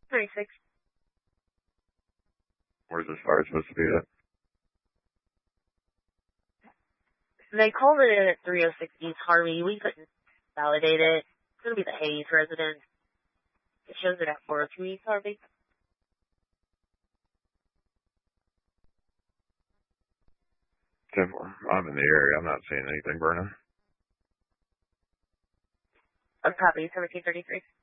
36. Where's this fire supposed to be at? They called it in at 306 East Harvey. We couldn't validate it. It's going to be the Hayes residence. It shows it at 402 East Harvey. I'm in the area. I'm not seeing anything burning. I'm copy 1733.